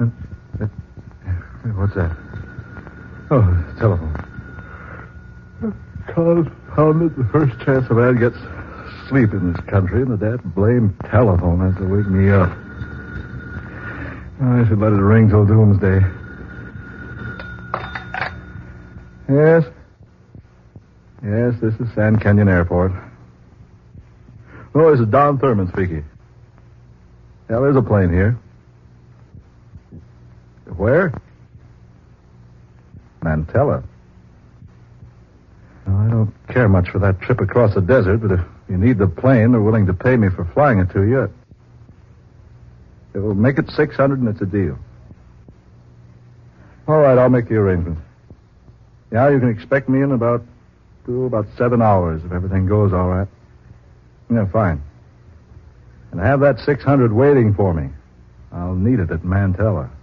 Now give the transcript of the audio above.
What's that? Oh, telephone. Confounded, the first chance a man gets sleep in this country, and that blamed telephone has to wake me up. I should let it ring till doomsday. Yes? Yes, this is Sand Canyon Airport. Oh, this is Don Thurman speaking. Yeah, there's a plane here. Where? Mantella. Well, I don't care much for that trip across the desert, but if you need the plane, they're willing to pay me for flying it to you. It will make it $600 and it's a deal. All right, I'll make the arrangements. Yeah, you can expect me in about 7 hours if everything goes all right. Yeah, fine. And have that $600 waiting for me. I'll need it at Mantella.